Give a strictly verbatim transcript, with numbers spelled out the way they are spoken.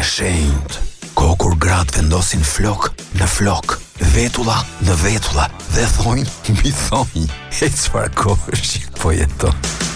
shenjtë. Ko kur gratë vendosin flok në flok, vetulla në vetulla dhe thonjë mbi thonjë. E çfarë kohësh po jeton?